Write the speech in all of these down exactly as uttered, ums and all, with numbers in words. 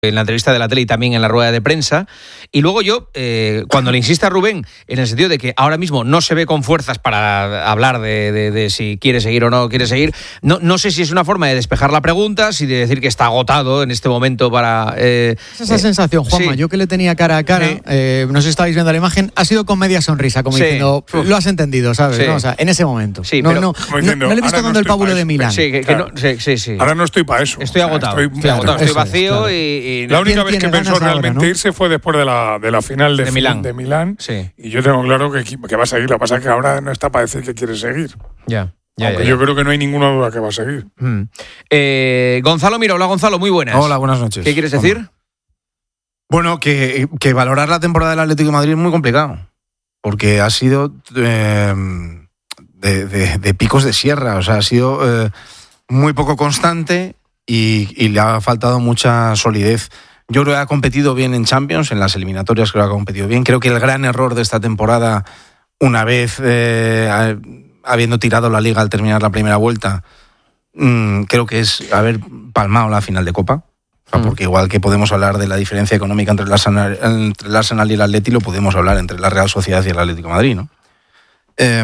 en la entrevista de la tele y también en la rueda de prensa. Y luego yo, eh, cuando le insista a Rubén, en el sentido de que ahora mismo no se ve con fuerzas para hablar de, de, de si quiere seguir o no quiere seguir, no, no sé si es una forma de despejar la pregunta, si de decir que está agotado en este momento para... Eh, es esa eh, sensación, Juanma, sí. yo que le tenía cara a cara, sí. eh, no sé si estáis viendo la imagen, ha sido con media sonrisa, como sí. diciendo, lo has entendido, ¿sabes? Sí. ¿no? O sea, en ese momento. Sí, no, pero, no, diciendo, no, no le he visto dando no el pábulo de Milán. Sí, que, claro. que no, sí, sí, sí. Ahora no estoy para eso. Estoy agotado. O sea, estoy, estoy, agotado, claro, estoy vacío es, claro. y, y... La única vez que pensó realmente ahora, ¿no? irse fue después de la, de la final de, de Milán. De Milán sí. Y yo tengo claro que, que va a seguir. Lo que pasa es que ahora no está para decir que quiere seguir. Ya. Ya, Aunque ya, yo ya. creo que no hay ninguna duda que va a seguir. Mm. Eh, Gonzalo Mira, hola Gonzalo, muy buenas. Hola, buenas noches. ¿Qué quieres decir? Hola. Bueno, que, que valorar la temporada del Atlético de Madrid es muy complicado. Porque ha sido eh, de, de, de picos de sierra. O sea, ha sido eh, muy poco constante y, y le ha faltado mucha solidez. Yo creo que ha competido bien en Champions, en las eliminatorias creo que ha competido bien. Creo que el gran error de esta temporada, una vez eh, habiendo tirado la Liga al terminar la primera vuelta, mmm, creo que es haber palmado la final de Copa. O sea, porque igual que podemos hablar de la diferencia económica entre el Arsenal, entre el Arsenal y el Atleti, lo podemos hablar entre la Real Sociedad y el Atlético de Madrid, ¿no? Eh,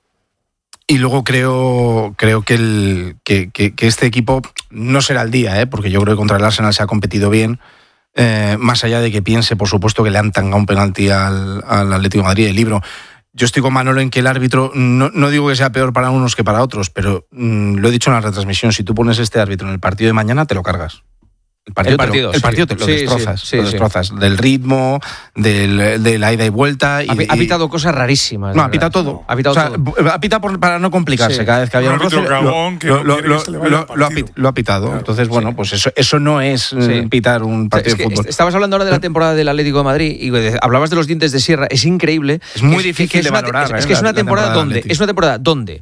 y luego creo, creo que, el, que, que, que este equipo no será el día, ¿eh? Porque yo creo que contra el Arsenal se ha competido bien. Eh, más allá de que piense, por supuesto, que le han tangado un penalti al, al Atlético de Madrid, el libro. Yo estoy con Manolo en que el árbitro, no, no digo que sea peor para unos que para otros, pero mmm, lo he dicho en la retransmisión, si tú pones este árbitro en el partido de mañana, te lo cargas. El partido, el partido, te lo, el partido sí. te lo sí, destrozas, sí, sí, lo destrozas. Sí. Del ritmo, del, de la ida y vuelta. Y, ha, ha pitado cosas rarísimas. No, ha pitado todo. Ha pitado o sea, todo. Ha pitado por, para no complicarse. Sí. Cada vez que había un roce, cagón, lo, lo, lo, lo, lo, ha, lo ha pitado. Claro, Entonces, bueno, sí. pues eso, eso no es sí. pitar un partido es que de fútbol. Estabas hablando ahora de la temporada del Atlético de Madrid y hablabas de los dientes de sierra. Es increíble. Es muy es, difícil que, que de valorar. Una, es, eh, es que es una la, temporada, la temporada donde es una temporada donde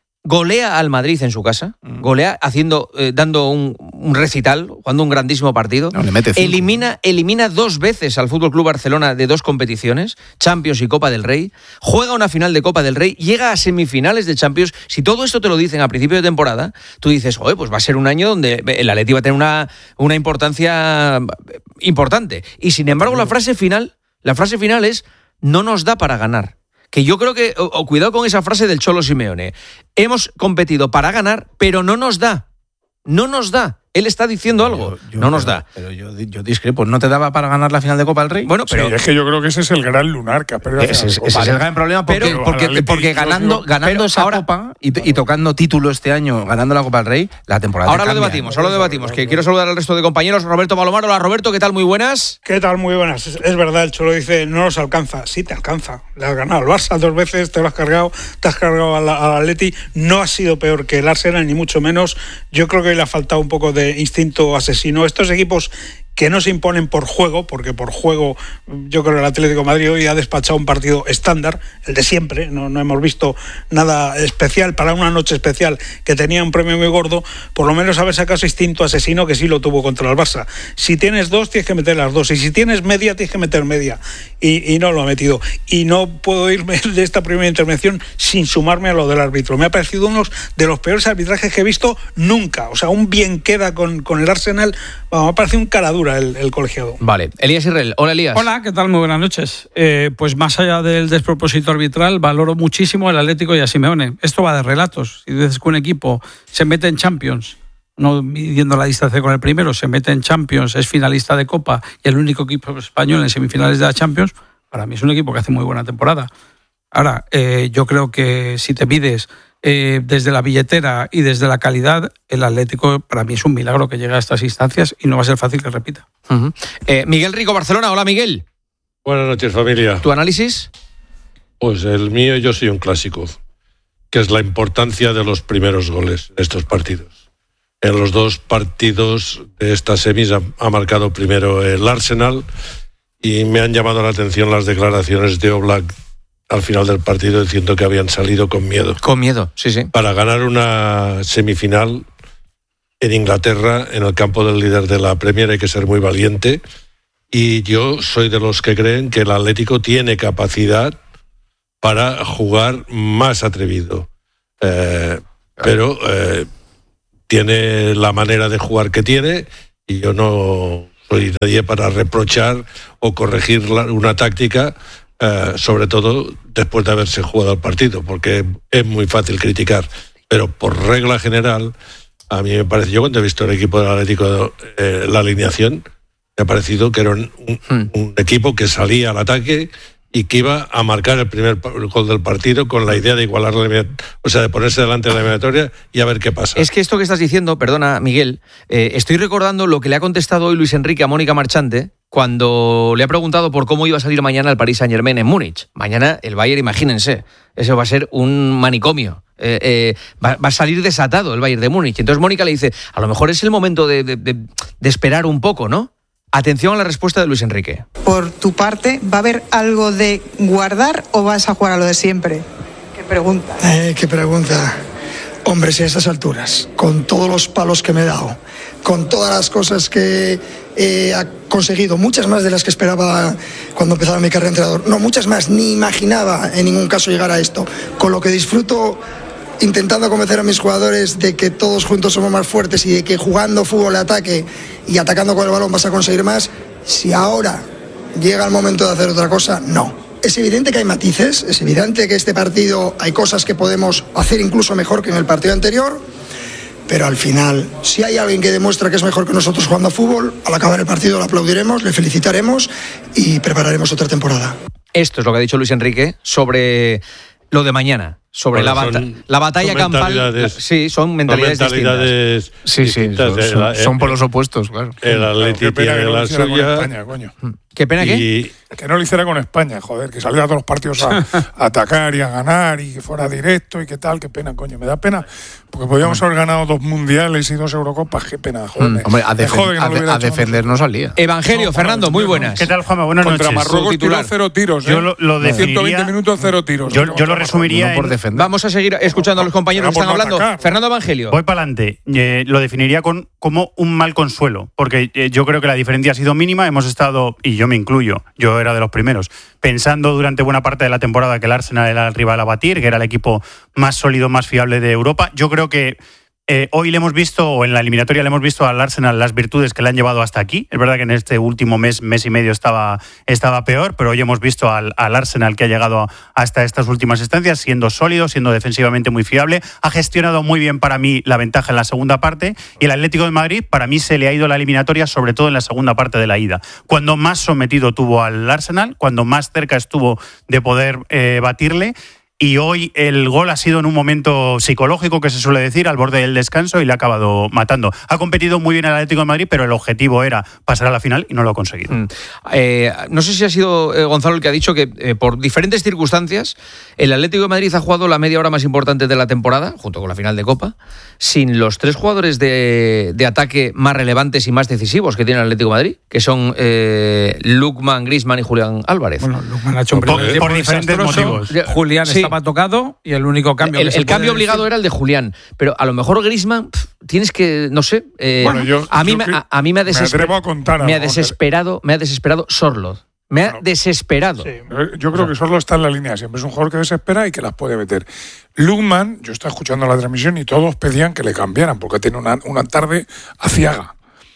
golea al Madrid en su casa, mm. golea haciendo, eh, dando un, un recital, jugando un grandísimo partido. No, le mete cinco. elimina, elimina dos veces al Fútbol Club Barcelona de dos competiciones, Champions y Copa del Rey. Juega una final de Copa del Rey, llega a semifinales de Champions. Si todo esto te lo dicen a principio de temporada, tú dices, oye, pues va a ser un año donde el Atleti va a tener una, una importancia importante. Y sin embargo, la frase final, la frase final es: no nos da para ganar. Que yo creo que, o, o cuidado con esa frase del Cholo Simeone, hemos competido para ganar, pero no nos da, no nos da. Él está diciendo algo, yo, yo, no nos pero, da. Pero yo, yo discrepo, ¿no te daba para ganar la final de Copa del Rey? Bueno, pero sí, es que yo creo que ese es el gran lunar que ha perdido. Ese, ese es el gran problema, porque, pero, porque, porque, porque ganando, digo, ganando esa ahora, Copa y, y tocando título este año, ganando la Copa del Rey, la temporada Ahora cambia. lo debatimos, ahora lo debatimos, que quiero saludar al resto de compañeros. Roberto Palomar, hola Roberto, ¿qué tal? Muy buenas. ¿Qué tal? Muy buenas. Es, es verdad, el Cholo dice, no nos alcanza. Sí te alcanza. Le has ganado al Barça dos veces, te lo has cargado, te has cargado al, al Atleti. No ha sido peor que el Arsenal, ni mucho menos. Yo creo que le ha faltado un poco de instinto asesino. Estos equipos que no se imponen por juego, porque por juego yo creo que el Atlético de Madrid hoy ha despachado un partido estándar, el de siempre, no, no hemos visto nada especial para una noche especial que tenía un premio muy gordo, por lo menos haber sacado ese instinto asesino que sí lo tuvo contra el Barça. Si tienes dos, tienes que meter las dos, y si tienes media, tienes que meter media, y, y no lo ha metido. Y no puedo irme de esta primera intervención sin sumarme a lo del árbitro. Me ha parecido uno de los peores arbitrajes que he visto nunca, o sea, un bien queda con, con el Arsenal, bueno, me ha parecido un caradura El, el colegiado. Vale, Elías Israel. Hola, Elías. Hola, ¿qué tal? Muy buenas noches. Eh, pues más allá del despropósito arbitral, valoro muchísimo el Atlético y a Simeone. Esto va de relatos. Si dices que un equipo se mete en Champions, no midiendo la distancia con el primero, se mete en Champions, es finalista de Copa y el único equipo español en semifinales de la Champions, para mí es un equipo que hace muy buena temporada. Ahora, eh, yo creo que si te mides Eh, desde la billetera y desde la calidad, el Atlético para mí es un milagro que llegue a estas instancias y no va a ser fácil que repita. Uh-huh. eh, Miguel Rico, Barcelona. Hola, Miguel. Buenas noches, familia. ¿Tu análisis? Pues el mío, yo soy un clásico, que es la importancia de los primeros goles en estos partidos. En los dos partidos de esta semis ha, ha marcado primero el Arsenal y me han llamado la atención las declaraciones de Oblak al final del partido diciendo que habían salido con miedo. Con miedo, sí, sí. Para ganar una semifinal en Inglaterra, en el campo del líder de la Premier, hay que ser muy valiente. Y yo soy de los que creen que el Atlético tiene capacidad para jugar más atrevido. Eh, pero eh, tiene la manera de jugar que tiene y yo no soy nadie para reprochar o corregir la, una táctica, eh, sobre todo después de haberse jugado el partido, porque es muy fácil criticar. Pero por regla general, a mí me parece, yo cuando he visto el equipo del Atlético, eh, la alineación, me ha parecido que era un, un, un equipo que salía al ataque y que iba a marcar el primer gol del partido con la idea de igualar la eliminatoria, o sea, de ponerse delante de la eliminatoria y a ver qué pasa. Es que esto que estás diciendo, perdona, Miguel, eh, estoy recordando lo que le ha contestado hoy Luis Enrique a Mónica Marchante cuando le ha preguntado por cómo iba a salir mañana el Paris Saint-Germain en Múnich. Mañana el Bayern, imagínense, eso va a ser un manicomio. Eh, eh, va, va a salir desatado el Bayern de Múnich. Entonces Mónica le dice, a lo mejor es el momento de, de, de, de esperar un poco, ¿no? Atención a la respuesta de Luis Enrique. Por tu parte, ¿va a haber algo de guardar o vas a jugar a lo de siempre? ¿Qué pregunta? Eh, ¿Qué pregunta? Hombre, si a estas alturas, con todos los palos que me he dado, con todas las cosas que he conseguido, muchas más de las que esperaba cuando empezaba mi carrera de entrenador, no, muchas más, ni imaginaba en ningún caso llegar a esto, con lo que disfruto intentando convencer a mis jugadores de que todos juntos somos más fuertes y de que jugando fútbol de ataque y atacando con el balón vas a conseguir más, si ahora llega el momento de hacer otra cosa, no. Es evidente que hay matices, es evidente que este partido hay cosas que podemos hacer incluso mejor que en el partido anterior, pero al final, si hay alguien que demuestra que es mejor que nosotros jugando a fútbol, al acabar el partido lo aplaudiremos, le felicitaremos y prepararemos otra temporada. Esto es lo que ha dicho Luis Enrique sobre lo de mañana. Sobre bueno, la, bata son, la batalla campal. La, sí, son mentalidades, son mentalidades distintas. Sí, sí, distintas son, son, son por los opuestos, claro. El Atleti tiene la suya. España, coño. ¿Qué pena qué? Y... Que no lo hiciera con España, joder, que saliera a todos los partidos a, a atacar y a ganar y que fuera directo y qué tal, qué pena, coño. Me da pena, porque podíamos haber ganado dos mundiales y dos Eurocopas, qué pena, joder. Mm, hombre, a, defen no a, de a defender no salía. Evangelio, no, Fernando, muy buenas. ¿Qué tal, Juanma? Buenas Contra noches. Contra Marruecos tiró cero tiros, ¿eh? Yo lo, lo definiría... ciento veinte minutos, cero tiros. Yo, yo lo resumiría no por en... defender. Vamos a seguir escuchando a los compañeros que están no hablando. Atacar. Fernando Evangelio. Voy para adelante. Eh, lo definiría con, como un mal consuelo, porque eh, yo creo que la diferencia ha sido mínima. Hemos estado, y yo me incluyo, yo era de los primeros, pensando durante buena parte de la temporada que el Arsenal era el rival a batir, que era el equipo más sólido, más fiable de Europa. Yo creo que eh, hoy le hemos visto, o en la eliminatoria le hemos visto al Arsenal las virtudes que le han llevado hasta aquí. Es verdad que en este último mes, mes y medio estaba, estaba peor, pero hoy hemos visto al, al Arsenal que ha llegado hasta estas últimas instancias, siendo sólido, siendo defensivamente muy fiable. Ha gestionado muy bien para mí la ventaja en la segunda parte, y el Atlético de Madrid, para mí se le ha ido la eliminatoria, sobre todo en la segunda parte de la ida. Cuando más sometido tuvo al Arsenal, cuando más cerca estuvo de poder eh, batirle. Y hoy el gol ha sido en un momento psicológico, que se suele decir, al borde del descanso, y le ha acabado matando. Ha competido muy bien el Atlético de Madrid, pero el objetivo era pasar a la final y no lo ha conseguido. Mm. Eh, no sé si ha sido eh, Gonzalo el que ha dicho que eh, por diferentes circunstancias el Atlético de Madrid ha jugado la media hora más importante de la temporada, junto con la final de Copa, sin los tres jugadores de, de ataque más relevantes y más decisivos que tiene el Atlético de Madrid, que son eh, Lookman, Griezmann y Julián Álvarez. Bueno, Lookman ha hecho un por, por, por diferentes motivos. Julián sí. estaba tocado y el único cambio el, que se el cambio decir... obligado era el de Julián, pero a lo mejor Griezmann pff, tienes que no sé eh, bueno, yo, a mí yo me, a, a mí me ha desesperado me, contar me ha desesperado me ha desesperado Sorloth me ha bueno, desesperado sí, yo creo que Sorloth está en la línea siempre, es un jugador que desespera y que las puede meter. Lookman, yo estaba escuchando la transmisión y todos pedían que le cambiaran porque tiene una, una tarde aciaga.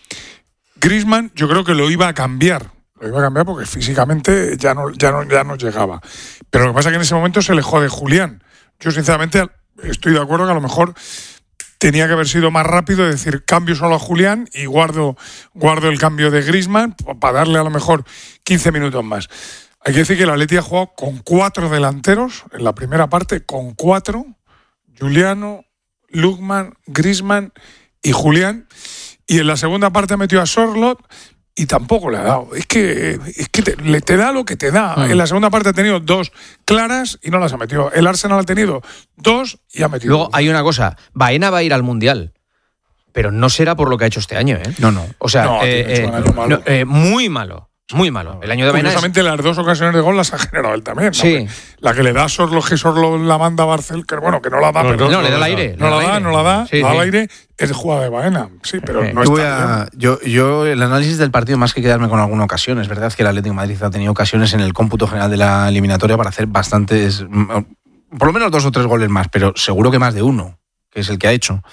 Griezmann yo creo que lo iba a cambiar Lo iba a cambiar porque físicamente ya no, ya no, ya no llegaba. Pero lo que pasa es que en ese momento se le jode Julián. Yo sinceramente estoy de acuerdo que a lo mejor tenía que haber sido más rápido, es decir, cambio solo a Julián y guardo, guardo el cambio de Griezmann para darle a lo mejor quince minutos más. Hay que decir que el Atleti ha jugado con cuatro delanteros en la primera parte, con cuatro, Juliano, Lookman, Griezmann y Julián, y en la segunda parte metió a Sorloth y tampoco le ha dado. Es que, es que te, le, te da lo que te da. Mm. En la segunda parte ha tenido dos claras y no las ha metido. El Arsenal ha tenido dos y ha metido Luego dos. Hay una cosa, Baena va a ir al Mundial, pero no será por lo que ha hecho este año, ¿eh? No, no. O sea, no, eh, eh, malo. No, eh, muy malo. Muy malo. El año de Baena Curiosamente, es... las dos ocasiones de gol las ha generado él también. ¿no? Sí. La que le da a Sorloth, que Sorloth la manda a Barcel, que bueno, que no la da, no, pero no, no, le da al aire. No la da, no la da, sí, da sí. al aire, es jugada de Baena. Sí, pero eh, no yo está a, yo, yo, el análisis del partido, más que quedarme con alguna ocasión, es verdad que el Atlético de Madrid ha tenido ocasiones en el cómputo general de la eliminatoria para hacer bastantes, por lo menos dos o tres goles más, pero seguro que más de uno, que es el que ha hecho.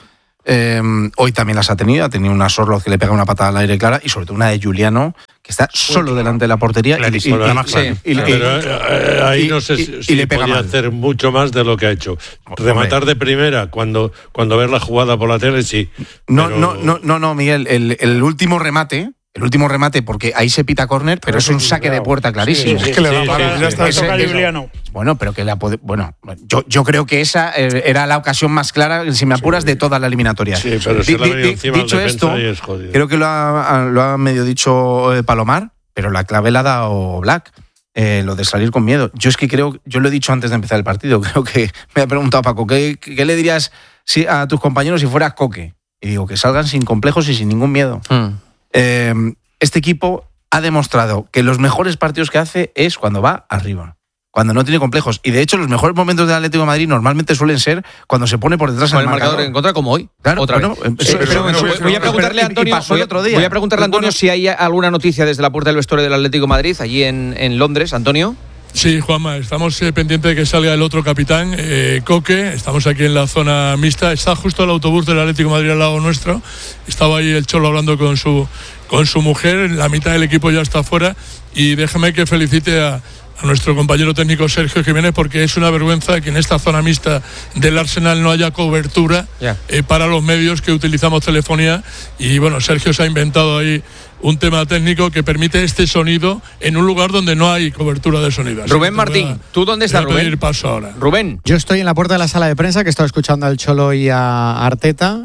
Eh, hoy también las ha tenido, ha tenido una Sorloz que le pega una patada al aire clara y sobre todo una de Juliano que está solo delante de la portería y, y, y, sí, y, pero eh, ahí no sé si, y, si y le pega podía mal. hacer mucho más de lo que ha hecho. Rematar Hombre. de primera cuando, cuando ves la jugada por la tele, sí. No, pero... no, no, no, no, Miguel, el, el último remate, el último remate, porque ahí se pita córner, pero, pero es un saque de puerta clarísimo. Sí, sí, es que le da sí, para, sí, ya sí. está. Ese, Ese, Juliano. Bueno, pero que la puede, bueno, yo, yo creo que esa eh, era la ocasión más clara, si me apuras, sí, de toda la eliminatoria. Sí, pero se di, le ha venido di, encima dicho al esto, y es jodido. Creo que lo ha, lo ha medio dicho eh, Palomar, pero la clave la ha dado Black. Eh, lo de salir con miedo. Yo es que creo, yo lo he dicho antes de empezar el partido, creo que me ha preguntado Paco, ¿qué, qué le dirías si, a tus compañeros si fueras Coque? Y digo, que salgan sin complejos y sin ningún miedo. Mm. Eh, este equipo ha demostrado que los mejores partidos que hace es cuando va arriba, cuando no tiene complejos. Y de hecho, los mejores momentos del Atlético de Madrid normalmente suelen ser cuando se pone por detrás Con en el marcador en contra, como hoy. Claro, otra bueno, vez. eso- Eh, eso- pero, eso- voy, voy a preguntarle a Antonio, y pasó voy, el otro día. voy a preguntarle a Antonio Bueno, si hay alguna noticia desde la puerta del vestuario del Atlético de Madrid, allí en, en Londres. Antonio. Sí, Juanma, estamos eh, pendientes de que salga el otro capitán, eh, Coque. Estamos aquí en la zona mixta. Está justo el autobús del Atlético de Madrid al lado nuestro. Estaba ahí el Cholo hablando con su, con su mujer. La mitad del equipo ya está fuera. Y déjame que felicite a, a nuestro compañero técnico Sergio Jiménez, porque es una vergüenza que en esta zona mixta del Arsenal no haya cobertura Ya. eh, para los medios que utilizamos telefonía. Y bueno, Sergio se ha inventado ahí un tema técnico que permite este sonido en un lugar donde no hay cobertura de sonido. Así Rubén que te Martín, voy a- ¿tú dónde te voy estás, a pedir Rubén? paso ahora. Rubén. Yo estoy en la puerta de la sala de prensa, que he estado escuchando al Cholo y a Arteta,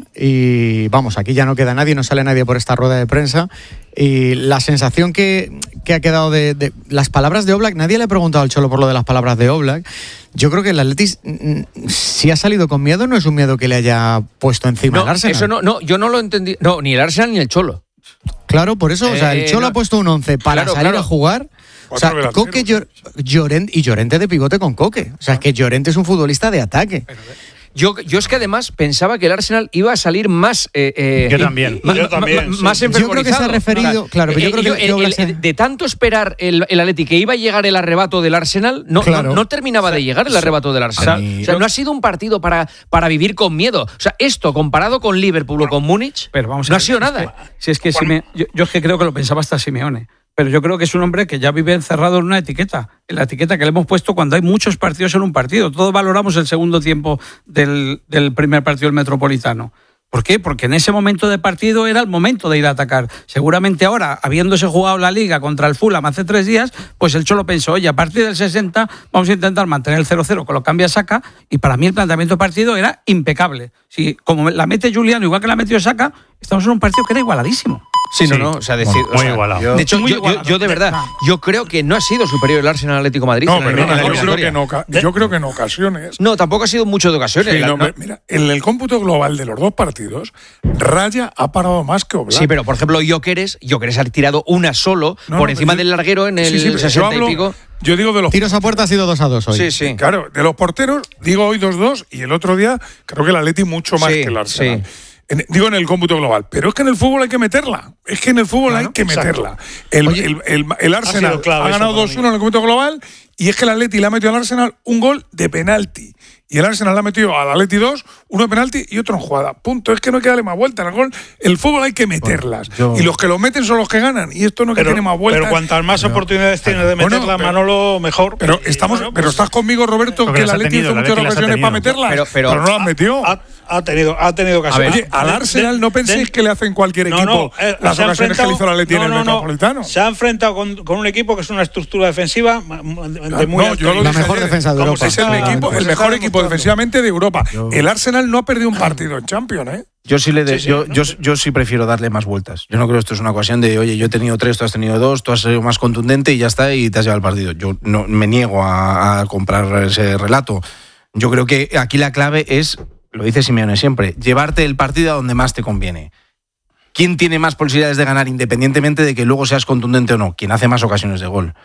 y vamos, aquí ya no queda nadie, no sale nadie por esta rueda de prensa, y la sensación que, que ha quedado de, de las palabras de Oblak, nadie le ha preguntado al Cholo por lo de las palabras de Oblak. Yo creo que el Atletis, mm, si ha salido con miedo, no es un miedo que le haya puesto encima No, al Arsenal. eso no, no, yo no lo entendí. No, ni el Arsenal ni el Cholo. Claro, por eso, o sea, el Eh, Cholo no. ha puesto un once para Claro, salir claro. a jugar. O sea, Cuatro delanteros. Coque, Llor- Llorente y Llorente de pivote con Coque. O sea, es que Llorente es un futbolista de ataque. Yo, yo es que además pensaba que el Arsenal iba a salir más. eh, eh, Yo también. ma- Yo ma- también, ma- sí. Más Yo creo que se ha enfervorizado. referido. Claro, pero yo Eh, creo que, yo, que Oblak el- se- el- de tanto esperar el, el Atleti que iba a llegar el arrebato del Arsenal, no, Claro. no, no terminaba de llegar el arrebato del Arsenal. mí- O sea, no ha sido un partido para, para vivir con miedo. O sea, esto comparado con Liverpool o con Múnich, Pero vamos a no ha ver, sido es nada. que- si es que Sime- yo, yo es que creo que lo pensaba hasta Simeone. Pero yo creo que es un hombre que ya vive encerrado en una etiqueta, en la etiqueta que le hemos puesto cuando hay muchos partidos en un partido. Todos valoramos el segundo tiempo del, del primer partido del Metropolitano. ¿Por qué? Porque en ese momento de partido era el momento de ir a atacar. Seguramente ahora, habiéndose jugado la Liga contra el Fulham hace tres días, pues el Cholo pensó, oye, a partir del sesenta vamos a intentar mantener el cero cero con lo cambia Saka, y para mí el planteamiento de partido era impecable. Si como la mete Juliano igual que la metió Saka, estamos en un partido que era igualadísimo. Sí, no, Sí. no. O sea, decir, Muy o sea, igualado. De hecho, Muy yo, yo- igualado. yo de verdad, yo creo que no ha sido superior el Arsenal al Atlético de Madrid. No, en la- en perdona, la yo creo, eliminatoria. que en oca- yo creo que en ocasiones. No, tampoco ha sido mucho de ocasiones. Sí, La- no, no- me- mira, en el cómputo global de los dos partidos, Raya ha parado más que Oblak. Sí, pero por ejemplo, Jokeres, Jokeres ha tirado una solo No, por no, encima pero yo- del larguero en el Sí, sí, pero yo sesenta y hablo- pico. Yo digo de los Tiros a puerta ha sido dos a dos hoy. Sí, sí. Claro, de los porteros, digo hoy dos dos y el otro día creo que el Atleti mucho más Sí, que el Arsenal. sí. En- digo en el cómputo global, pero es que en el fútbol hay que meterla. Es que en el fútbol hay que meterla. El, Oye, el- el- el Arsenal sido clave ha eso ganado para dos uno mí. en el cómputo global y es que el Atleti le ha metido al Arsenal un gol de penalti. Y el Arsenal le ha metido al Atleti dos, uno de penalti y otro en jugada. Punto. Es que no hay que darle más vueltas. El gol, el fútbol hay que meterlas. yo- Y los que lo meten son los que ganan. Y esto no que Pero, tiene más vueltas. pero cuantas más oportunidades tienes de Bueno, meterla, pero- Manolo, mejor. Pero Y, estamos, bueno, pero pues, estás conmigo, Roberto, Porque que el las ha Atleti tenido, hizo el muchas Atleti las ha ocasiones para tenido. meterlas, Pero- pero, pero- no las metió. ha, ha tenido, ha tenido ocasión. Oye, al Arsenal no penséis que le hacen cualquier No, equipo no, eh, las se ha ocasiones que le hizo el Atleti en no, el no, no. Metropolitano. Se ha enfrentado con, con un equipo que es una estructura defensiva de muy No, alto yo lo nivel. La dije mejor ayer. defensa de Como Europa. Es el, Ah, equipo, pues el está mejor equipo demostrando. defensivamente de Europa. El Arsenal no ha perdido un partido en Champions, ¿eh? Yo sí, le de- Sí, sí, yo, ¿no? yo, yo sí prefiero darle más vueltas. Yo no creo que esto es una ocasión de, oye, yo he tenido tres, tú has tenido dos, tú has sido más contundente y ya está, y te has llevado el partido. Yo no me niego a, a comprar ese relato. Yo creo que aquí la clave es, lo dice Simeone siempre, llevarte el partido a donde más te conviene. ¿Quién tiene más posibilidades de ganar independientemente de que luego seas contundente o no? Quien hace más ocasiones de gol.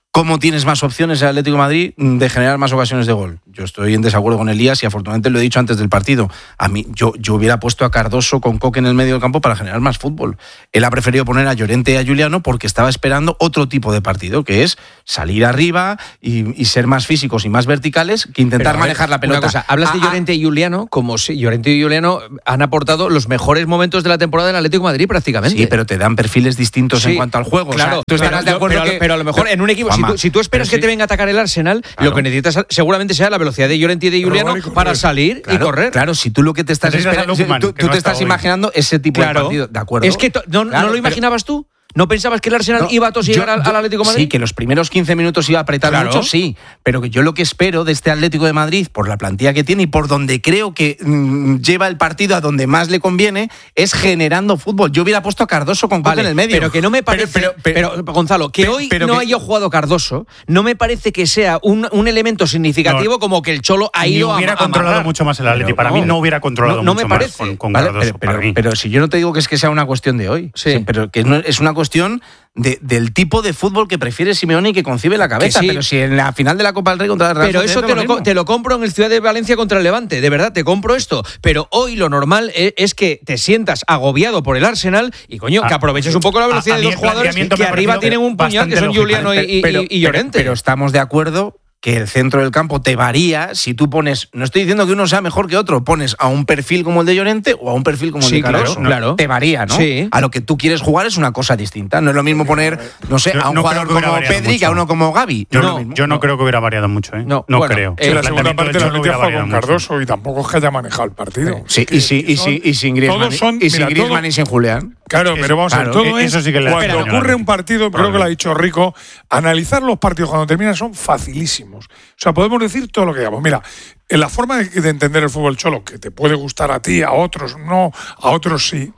¿Cómo tienes más opciones el Atlético de Madrid de generar más ocasiones de gol? Yo estoy en desacuerdo con Elías y afortunadamente lo he dicho antes del partido. A mí, yo, yo hubiera puesto a Cardoso con Coque en el medio del campo para generar más fútbol. Él ha preferido poner a Llorente y a Juliano porque estaba esperando otro tipo de partido, que es salir arriba y, y ser más físicos y más verticales que intentar Pero, manejar ver, la pelota. Una cosa, hablas de Llorente y Juliano como si Llorente y Juliano han aportado los mejores momentos de la temporada del Atlético de Madrid prácticamente. Sí, pero te dan perfiles distintos sí, en cuanto al juego. Claro, o sea, tú estarás de acuerdo pero, que, pero a lo mejor en un equipo, si tú, si tú esperas que sí. te venga a atacar el Arsenal, claro. lo que necesitas seguramente sea la velocidad de Llorente y de Juliano para salir claro, y correr. Claro, si tú lo que te estás esperando, tú, tú no te estás hoy. imaginando ese tipo claro. de partido, ¿de acuerdo? Es que to, no, claro, ¿no lo imaginabas pero, tú? ¿No pensabas que el Arsenal no, iba a tosigar yo, al, al Atlético de Madrid? Sí, que los primeros quince minutos iba a apretar claro. mucho, sí. Pero que yo lo que espero de este Atlético de Madrid, por la plantilla que tiene y por donde creo que mmm, lleva el partido a donde más le conviene, es generando fútbol. Yo hubiera puesto a Cardoso con Coque vale, en el medio. Pero que no me parece. Pero, pero, pero, pero Gonzalo, que pero, hoy pero no que, haya jugado Cardoso, no me parece que sea un, un elemento significativo no, como que el Cholo ha ido a. Hubiera a, a controlado amarrar. mucho más el Atlético. Para no, mí no hubiera controlado no, no mucho me parece. más con, con vale, Cardoso. Pero, pero, pero si yo no te digo que es que sea una cuestión de hoy, sí. Sí, pero que no, es una cuestión de, del tipo de fútbol que prefiere Simeone y que concibe la cabeza. Sí. Pero si en la final de la Copa del Rey contra el Real Pero eso te lo, te lo compro en el Ciudad de Valencia contra el Levante, de verdad, te compro esto. Pero hoy lo normal es, es que te sientas agobiado por el Arsenal y, coño, que aproveches un poco la velocidad a, a de los jugadores que arriba tienen un puñal, que son Juliano y, pero, y, y Llorente. Pero, pero estamos de acuerdo que el centro del campo te varía si tú pones, no estoy diciendo que uno sea mejor que otro, pones a un perfil como el de Llorente o a un perfil como el sí, de Cardoso. Claro, claro. Te varía, ¿no? Sí. A lo que tú quieres jugar es una cosa distinta. No es lo mismo poner, no sé, yo a un no jugador como Pedri mucho. que a uno como Gavi. Yo no, no, yo no, no creo que hubiera variado mucho, ¿eh? No, no bueno, creo. Sí, el la segunda parte de la Atlético juega con Cardoso mucho. Y tampoco es que haya manejado el partido. Sí, y, sí, y, sí, y sin Griezmann, son, y, sin mira, Griezmann todo, y sin Julián. Claro, pero vamos claro, a ver, todo eso es sí que le cuando daño, ocurre un partido, creo que lo ha dicho Rico, analizar los partidos cuando terminan son facilísimos. O sea, podemos decir todo lo que digamos. Mira, en la forma de, de entender el fútbol cholo, que te puede gustar a ti, a otros no, a otros sí,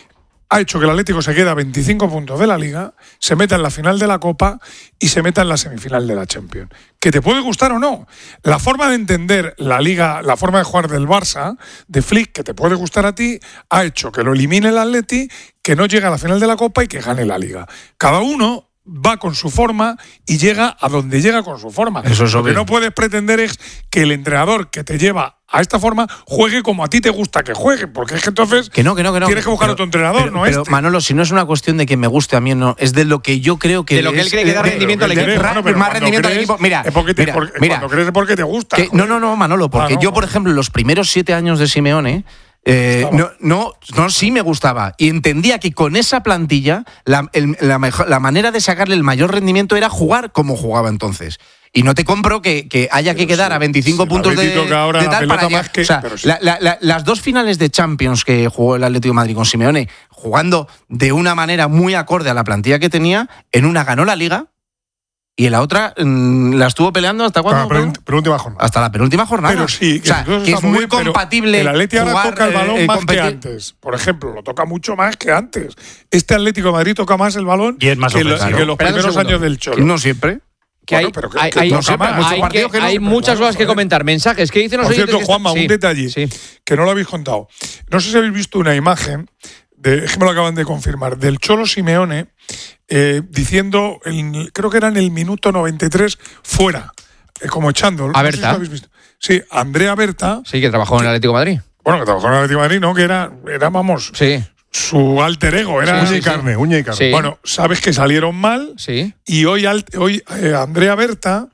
ha hecho que el Atlético se quede a veinticinco puntos de la Liga, se meta en la final de la Copa y se meta en la semifinal de la Champions. Que te puede gustar o no. La forma de entender la Liga, la forma de jugar del Barça, de Flick, que te puede gustar a ti, ha hecho que lo elimine el Atleti, que no llegue a la final de la Copa y que gane la Liga. Cada uno va con su forma y llega a donde llega con su forma. Eso es Lo obvio. que no puedes pretender es que el entrenador que te lleva a esta forma juegue como a ti te gusta que juegue, porque es que entonces que no, que no, que no, tienes que buscar pero, otro entrenador, pero, no pero, este. Manolo, si no es una cuestión de que me guste a mí, no, es de lo que yo creo que de lo que él cree que da rendimiento al equipo. Bueno, pero más cuando rendimiento al crees, equipo. Mira, es porque te, mira, porque, mira, cuando crees es porque te gusta. Que, no, no, no, Manolo, porque ah, no, yo, por ejemplo, los primeros siete años de Simeone Eh, no, no, no, sí me gustaba. Y entendía que con esa plantilla la, el, la, mejor, la manera de sacarle el mayor rendimiento era jugar como jugaba entonces. Y no te compro que, que haya pero que quedar sí, a veinticinco sí, puntos de, de tal para allá. Que, o sea, sí. la, la, la, las dos finales de Champions que jugó el Atlético de Madrid con Simeone, jugando de una manera muy acorde a la plantilla que tenía, en una ganó la Liga. Y en la otra mmm, la estuvo peleando hasta cuándo? Para la penúltima jornada. Hasta la penúltima jornada. Pero sí, que, o sea, que es muy bien, compatible. El Atlético ahora toca el balón eh, eh, más competir. que antes. Por ejemplo, lo toca mucho más que antes. Este Atlético de Madrid toca más el balón y es más que, lo, claro. que los Espera primeros años del Cholo. No siempre. Que bueno, hay, pero que, hay, que hay, no hay, más, hay, que, que, hay muchas cosas que comentar. Mensajes que dicen los oyentes. Por cierto, Juanma, sí. un detalle sí. que no lo habéis contado. No sé si habéis visto una imagen, de, es que me lo acaban de confirmar, del Cholo Simeone eh, diciendo, el, creo que era en el minuto noventa y tres, fuera, eh, como echando. ¿A no Berta? sé si lo habéis visto. Sí, Andrea Berta. Sí, que trabajó en el Atlético de Madrid. Bueno, que trabajó en el Atlético de Madrid, ¿no? Que era, era vamos... Sí. Su alter ego era sí, uña sí, y carne, sí. uña y carne. Sí. Bueno, sabes que salieron mal sí. y hoy, hoy eh, Andrea Berta,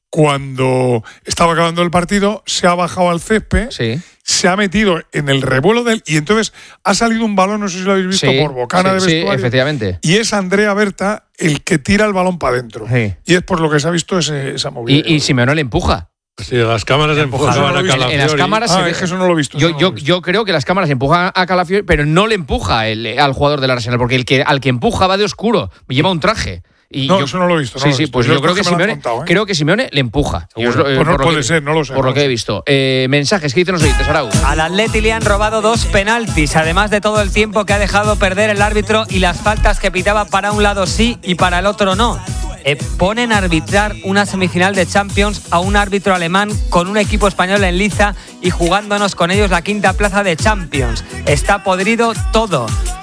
cuando estaba acabando el partido, se ha bajado al césped, sí. se ha metido en el revuelo del y entonces ha salido un balón, no sé si lo habéis visto, sí, por bocana sí, de vestuario. Sí, efectivamente. Y es Andrea Berta el que tira el balón para adentro. Sí. Y es por lo que se ha visto ese, esa movida. Y, y Simeone le empuja. Sí, las cámaras empujaban a Calafiori. En las cámaras ah, se es que eso no lo he visto. Yo, no yo, lo he visto. yo creo que las cámaras empujan a Calafiori, pero no le empuja el, al jugador del Arsenal, porque el que, al que empuja va de oscuro, lleva un traje. Y no, yo, eso no lo he visto. No sí, lo he sí, visto. pues yo, yo creo que, que Simeone, contado, ¿eh? creo que Simeone le empuja. Yo, pues eh, no puede que, ser, no lo sé. Por no lo que he visto. Eh, mensajes, ¿qué dicen los oyentes, Arau? Al Atleti le han robado dos penaltis, además de todo el tiempo que ha dejado perder el árbitro y las faltas que pitaba para un lado sí y para el otro no. Eh, ponen a arbitrar una semifinal de Champions a un árbitro alemán con un equipo español en liza y jugándonos con ellos la quinta plaza de Champions. Está podrido todo.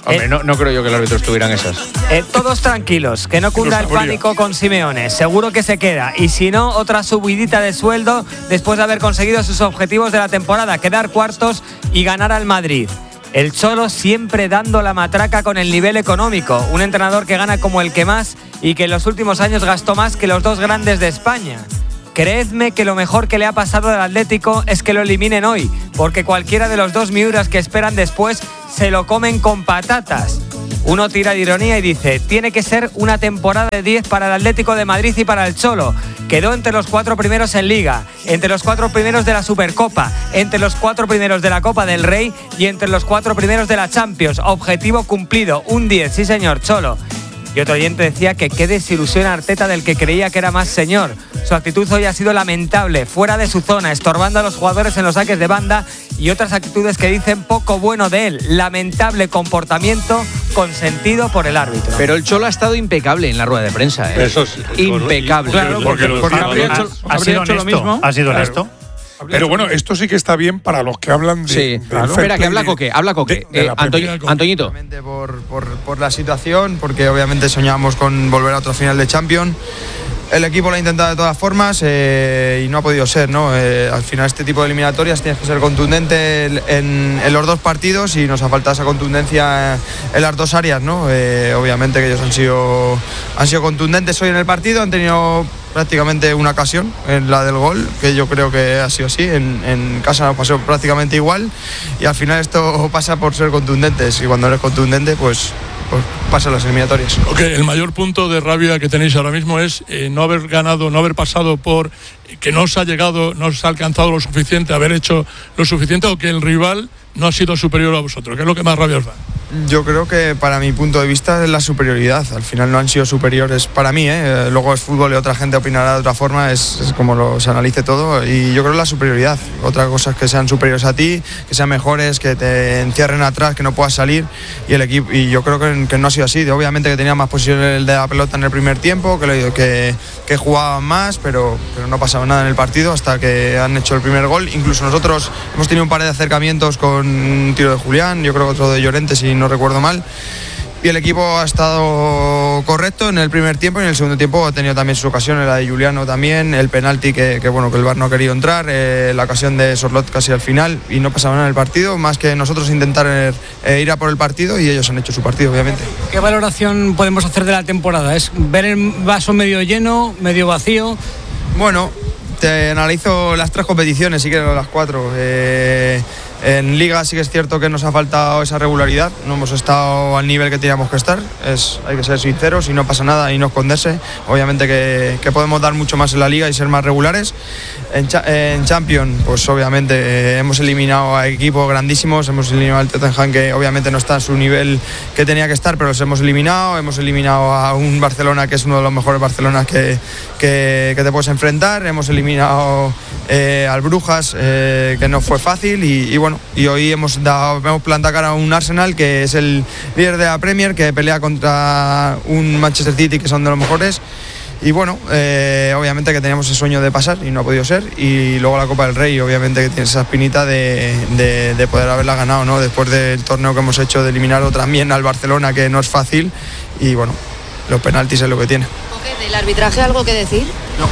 Hombre, Eh, no, no creo yo que el árbitro estuviera en esas. Eh, todos tranquilos, que no cunda el pánico con Simeone. Seguro que se queda. Y si no, otra subidita de sueldo después de haber conseguido sus objetivos de la temporada, quedar cuartos y ganar al Madrid. El Cholo siempre dando la matraca con el nivel económico. Un entrenador que gana como el que más y que en los últimos años gastó más que los dos grandes de España. Creedme que lo mejor que le ha pasado al Atlético es que lo eliminen hoy, porque cualquiera de los dos Miuras que esperan después se lo comen con patatas. Uno tira de ironía y dice, tiene que ser una temporada de diez para el Atlético de Madrid y para el Cholo. Quedó entre los cuatro primeros en Liga, entre los cuatro primeros de la Supercopa, entre los cuatro primeros de la Copa del Rey y entre los cuatro primeros de la Champions. Objetivo cumplido, un diez, sí señor, Cholo. Y otro oyente decía que qué desilusión Arteta del que creía que era más señor. Su actitud hoy ha sido lamentable, fuera de su zona, estorbando a los jugadores en los saques de banda y otras actitudes que dicen poco bueno de él. Lamentable comportamiento consentido por el árbitro. Pero el Cholo ha estado impecable en la rueda de prensa, ¿eh? Eso sí. Impecable. Claro, porque, los porque habría jugadores- hecho, Ha habría sido hecho lo honesto. mismo. Ha sido Claro. honesto. Pero bueno, esto sí que está bien para los que hablan de. Sí, del claro. fair Espera, que play habla de- Coque, habla Coque. de- de Eh, la Antoñi- Premier League. Antoñito. Por, por, por la situación, porque obviamente soñábamos con volver a otra final de Champions. El equipo lo ha intentado de todas formas eh, y no ha podido ser, ¿no? Eh, al final este tipo de eliminatorias tienes que ser contundente en, en los dos partidos y nos ha faltado esa contundencia en las dos áreas, ¿no? Eh, obviamente que ellos han sido, han sido contundentes hoy en el partido, han tenido prácticamente una ocasión en la del gol, que yo creo que ha sido así, en, en casa nos pasó prácticamente igual y al final esto pasa por ser contundentes y cuando eres contundente pues, pues pasan las eliminatorias. Ok, el mayor punto de rabia que tenéis ahora mismo es eh, no haber ganado, no haber pasado por que no os ha llegado, no os ha alcanzado lo suficiente, haber hecho lo suficiente o que el rival no ha sido superior a vosotros. ¿Qué es lo que más rabia os da? Yo creo que para mi punto de vista es la superioridad. Al final no han sido superiores para mí, ¿eh? Luego es fútbol y otra gente opinará de otra forma, es, es como lo, se analice todo y yo creo la superioridad. Otra cosa es que sean superiores a ti, que sean mejores, que te encierren atrás, que no puedas salir y el equipo y yo creo que, que no ha sido así. Obviamente que tenía más posición el de la pelota en el primer tiempo, que, lo, que, que jugaban más, pero, pero no pasaba nada en el partido hasta que han hecho el primer gol. Incluso nosotros hemos tenido un par de acercamientos con un tiro de Julián, yo creo que otro de Llorente si no recuerdo mal. Y el equipo ha estado correcto en el primer tiempo y en el segundo tiempo ha tenido también sus ocasiones, la de Juliano también, el penalti que, que bueno que el V A R no ha querido entrar, eh, la ocasión de Sorlot casi al final y no pasaba nada en el partido, más que nosotros intentar eh, ir a por el partido y ellos han hecho su partido obviamente. ¿Qué valoración podemos hacer de la temporada? ¿Es ver el vaso medio lleno, medio vacío? Bueno, te analizo las tres competiciones, si quieres las cuatro. Eh, en Liga sí que es cierto que nos ha faltado esa regularidad, no hemos estado al nivel que teníamos que estar, es, hay que ser sinceros y no pasa nada y no esconderse. Obviamente que, que podemos dar mucho más en la Liga y ser más regulares. En, cha, en Champions, pues obviamente eh, hemos eliminado a equipos grandísimos, hemos eliminado al Tottenham que obviamente no está a su nivel que tenía que estar, pero los hemos eliminado, hemos eliminado a un Barcelona que es uno de los mejores Barcelonas que, que, que te puedes enfrentar, hemos eliminado eh, al Brujas eh, que no fue fácil y, y bueno, y hoy hemos, dado, hemos plantado cara a un Arsenal que es el líder de la Premier, que pelea contra un Manchester City que son de los mejores. Y bueno, eh, obviamente que teníamos el sueño de pasar y no ha podido ser. Y luego la Copa del Rey, obviamente que tienes esa espinita de, de, de poder haberla ganado, ¿no? Después del torneo que hemos hecho de eliminar también al Barcelona, que no es fácil. Y bueno, los penaltis es lo que tiene. Okay, ¿del arbitraje algo que decir? No.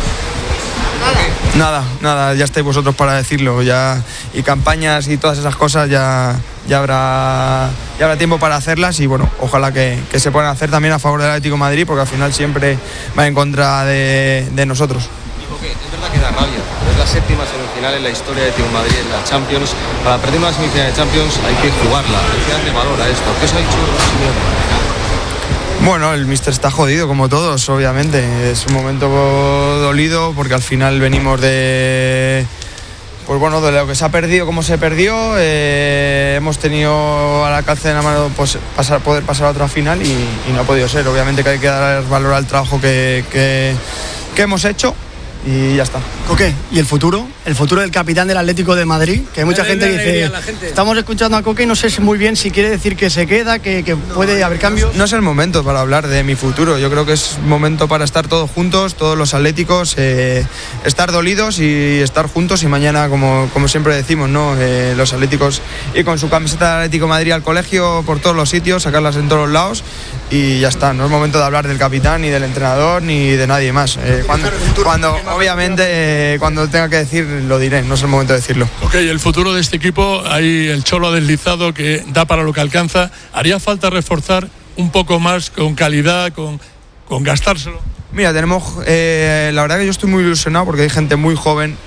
Nada, nada, ya estáis vosotros para decirlo, ya y campañas y todas esas cosas ya, ya habrá ya habrá tiempo para hacerlas y bueno, ojalá que, que se puedan hacer también a favor del Atlético de Madrid porque al final siempre va en contra de, de nosotros. Dijo que es verdad que da rabia, pero es la séptima semifinal en la historia de Atlético de Madrid en la Champions. Para perder una semifinal de Champions hay que jugarla, hay que darle valor a esto. ¿Qué os ha dicho Simeone? Bueno, el míster está jodido como todos, obviamente. Es un momento dolido porque al final venimos de, pues bueno, de lo que se ha perdido, como se perdió. Eh, hemos tenido al alcance de la mano pues, pasar, poder pasar a otra final y, y no ha podido ser. Obviamente que hay que dar valor al trabajo que, que, que hemos hecho y ya está. Coque, ¿y el futuro? El futuro del capitán del Atlético de Madrid, que hay mucha Dale, gente que dale dice, alegría a la gente. estamos escuchando a Coque y no sé muy bien si quiere decir que se queda, que, que puede haber cambios. No es el momento para hablar de mi futuro, yo creo que es momento para estar todos juntos, todos los atléticos, eh, estar dolidos y estar juntos y mañana, como, como siempre decimos, ¿no? Eh, los atléticos ir con su camiseta de Atlético de Madrid al colegio por todos los sitios, sacarlas en todos los lados y ya está, no es momento de hablar del capitán ni del entrenador ni de nadie más. Eh, cuando, cuando obviamente eh, cuando tenga que decir lo diré, no es el momento de decirlo. Ok, el futuro de este equipo, ahí el Cholo ha deslizado que da para lo que alcanza. ¿Haría falta reforzar un poco más con calidad, con, con gastárselo? Mira, tenemos, eh, la verdad que yo estoy muy ilusionado porque hay gente muy joven,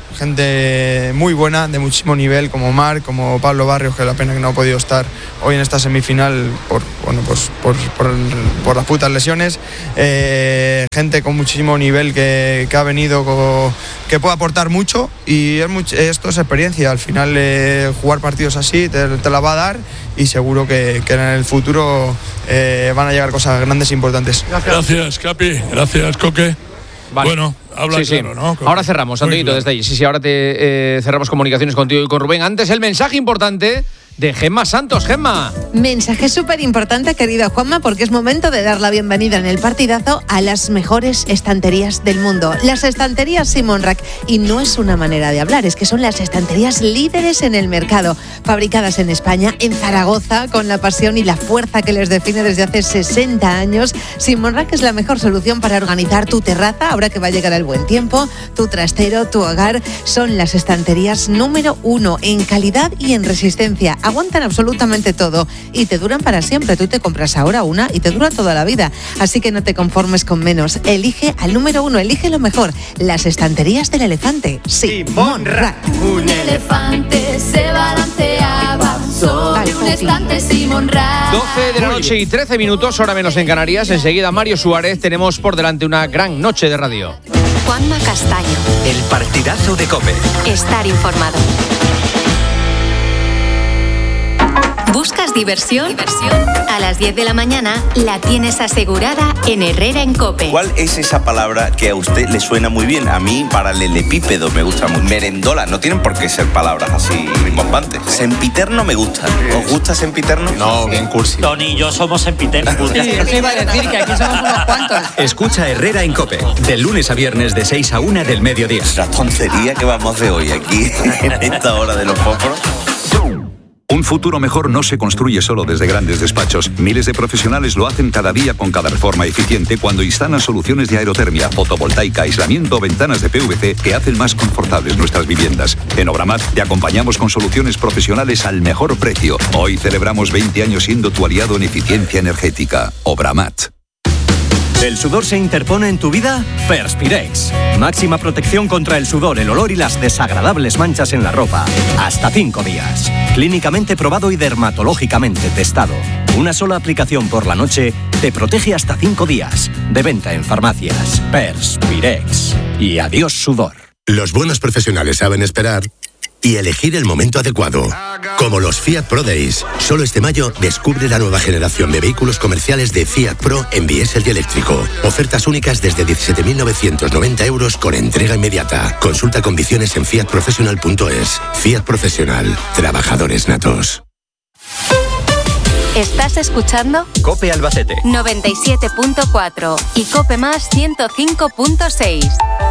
gente muy buena, de muchísimo nivel, como Marc, como Pablo Barrios, que la pena que no ha podido estar hoy en esta semifinal por, bueno, pues por, por, por las putas lesiones. Eh, gente con muchísimo nivel que, que ha venido, con, que puede aportar mucho y es mucho, esto es experiencia. Al final eh, jugar partidos así te, te la va a dar y seguro que, que en el futuro eh, van a llegar cosas grandes e importantes. Gracias, Capi. Gracias, Coque. Vale. Bueno, habla sí, sí. claro, ¿no? Con... Ahora cerramos, Antonito, claro. desde ahí. Sí, sí, ahora te eh, cerramos comunicaciones contigo y con Rubén. Antes el mensaje importante de Gemma Santos. Gemma. Mensaje súper importante, querido Juanma, porque es momento de dar la bienvenida en el partidazo a las mejores estanterías del mundo. Las estanterías Simon Rack. Y no es una manera de hablar, es que son las estanterías líderes en el mercado. Fabricadas en España, en Zaragoza, con la pasión y la fuerza que les define desde hace sesenta años. Simon Rack es la mejor solución para organizar tu terraza, ahora que va a llegar el buen tiempo, tu trastero, tu hogar. Son las estanterías número uno en calidad y en resistencia. Aguantan absolutamente todo y te duran para siempre. Tú te compras ahora una y te dura toda la vida. Así que no te conformes con menos. Elige al número uno, elige lo mejor. Las estanterías del elefante. Simon Rack. Un elefante se balanceaba sobre un estante Simon Rack. doce de la noche y trece minutos, hora menos en Canarias. Enseguida Mario Suárez. Tenemos por delante una gran noche de radio. Juanma Castaño. El partidazo de COPE. Estar informado. ¿Buscas diversión? ¿Diversión? A las diez de la mañana la tienes asegurada en Herrera en COPE. ¿Cuál es esa palabra que a usted le suena muy bien? A mí, paralelepípedo me gusta muy. Merendola, no tienen por qué ser palabras así rimbombantes. Sempiterno me gusta. ¿Os gusta sempiterno? No, bien cursi. Tony y yo somos sempiternos. Sí, eso iba a decir, que aquí somos unos cuantos. Escucha Herrera en COPE, de lunes a viernes de seis a una del mediodía. La tontería que vamos de hoy aquí, en esta hora de los fósforos. Un futuro mejor no se construye solo desde grandes despachos. Miles de profesionales lo hacen cada día con cada reforma eficiente cuando instalan soluciones de aerotermia, fotovoltaica, aislamiento o ventanas de P V C que hacen más confortables nuestras viviendas. En Obramat te acompañamos con soluciones profesionales al mejor precio. Hoy celebramos veinte años siendo tu aliado en eficiencia energética. Obramat. ¿El sudor se interpone en tu vida? Perspirex. Máxima protección contra el sudor, el olor y las desagradables manchas en la ropa. Hasta cinco días. Clínicamente probado y dermatológicamente testado. Una sola aplicación por la noche te protege hasta cinco días. De venta en farmacias. Perspirex. Y adiós sudor. Los buenos profesionales saben esperar y elegir el momento adecuado. Como los Fiat Pro Days. Solo este mayo descubre la nueva generación de vehículos comerciales de Fiat Pro en diésel y eléctrico. Ofertas únicas desde diecisiete mil novecientos noventa euros con entrega inmediata. Consulta condiciones en fiat professional punto es. Fiat Profesional. Trabajadores natos. ¿Estás escuchando? COPE Albacete. noventa y siete punto cuatro y COPE Más ciento cinco punto seis.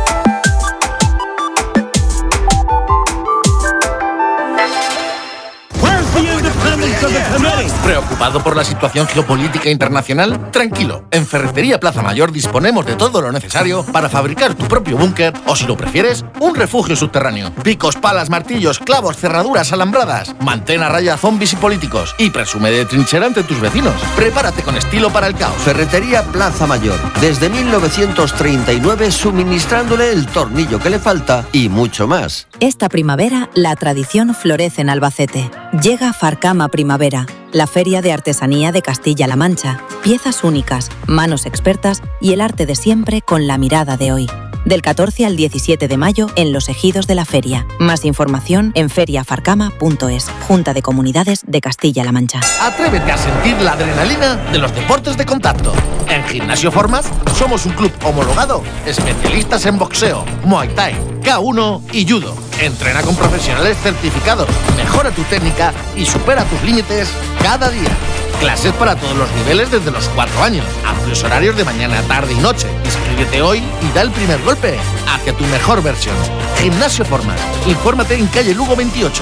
¿Preocupado por la situación geopolítica internacional? Tranquilo, en Ferretería Plaza Mayor disponemos de todo lo necesario para fabricar tu propio búnker o, si lo prefieres, un refugio subterráneo. Picos, palas, martillos, clavos, cerraduras, alambradas. Mantén a raya zombies y políticos y presume de trinchera ante tus vecinos. Prepárate con estilo para el caos. Ferretería Plaza Mayor, desde mil novecientos treinta y nueve suministrándole el tornillo que le falta y mucho más. Esta primavera, la tradición florece en Albacete. Llega Farcama Primavera, la feria de artesanía de Castilla-La Mancha. Piezas únicas, manos expertas y el arte de siempre con la mirada de hoy. del catorce al diecisiete de mayo en los ejidos de la feria. Más información en feriafarcama punto es. Junta de Comunidades de Castilla-La Mancha. Atrévete a sentir la adrenalina de los deportes de contacto. En Gimnasio Formas somos un club homologado, especialistas en boxeo, muay thai, K uno y judo. Entrena con profesionales certificados, mejora tu técnica y supera tus límites cada día. Clases para todos los niveles desde los cuatro años. Amplios horarios de mañana, tarde y noche. Inscríbete hoy y da el primer golpe hacia tu mejor versión. Gimnasio Formas. Infórmate en calle Lugo veintiocho.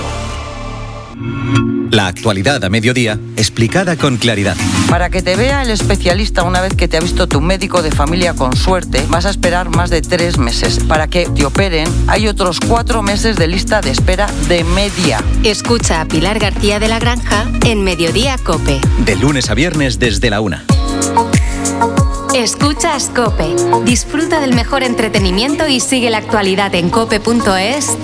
La actualidad a mediodía, explicada con claridad. Para que te vea el especialista una vez que te ha visto tu médico de familia con suerte, vas a esperar más de tres meses. Para que te operen, hay otros cuatro meses de lista de espera de media. Escucha a Pilar García de la Granja en Mediodía COPE. De lunes a viernes desde la una. Escuchas COPE. Disfruta del mejor entretenimiento y sigue la actualidad en cope punto es